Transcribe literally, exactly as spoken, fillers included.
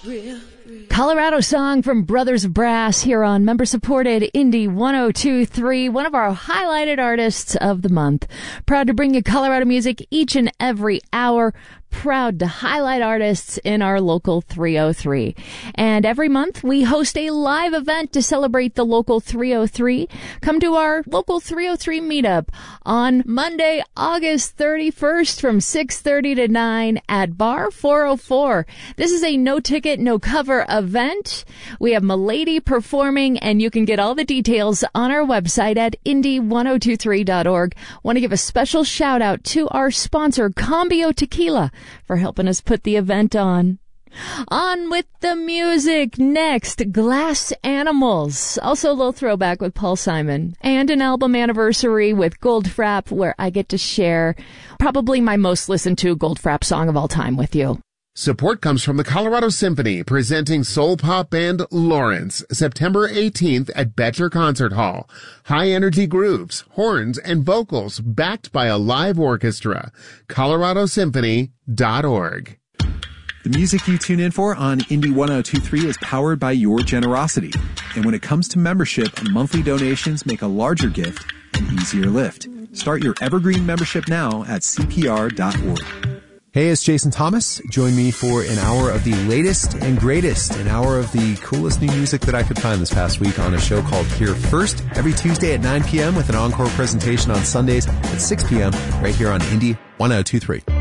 Colorado song from Brothers of Brass here on member-supported Indie one oh two point three, one of our highlighted artists of the month. Proud to bring you Colorado music each and every hour. Proud to highlight artists in our local three oh three. And every month we host a live event to celebrate the local three oh three. Come to our local three oh three meetup on Monday, August thirty-first from six thirty to nine at Bar four oh four. This is a no-ticket, no-cover event. We have Milady performing, and you can get all the details on our website at indie one oh two three dot org. Want to give a special shout-out to our sponsor, Cambio Tequila, for helping us put the event on. On with the music. Next, Glass Animals. Also a little throwback with Paul Simon. And an album anniversary with Goldfrapp, where I get to share probably my most listened to Goldfrapp song of all time with you. Support comes from the Colorado Symphony, presenting soul pop band Lawrence, September eighteenth at Betcher Concert Hall. High-energy grooves, horns, and vocals backed by a live orchestra. colorado symphony dot org. The music you tune in for on Indie one oh two point three is powered by your generosity. And when it comes to membership, monthly donations make a larger gift an easier lift. Start your Evergreen membership now at c p r dot org. Hey, it's Jason Thomas. Join me for an hour of the latest and greatest, an hour of the coolest new music that I could find this past week on a show called Here First, every Tuesday at nine p.m. with an encore presentation on Sundays at six p.m. right here on Indie one oh two point three.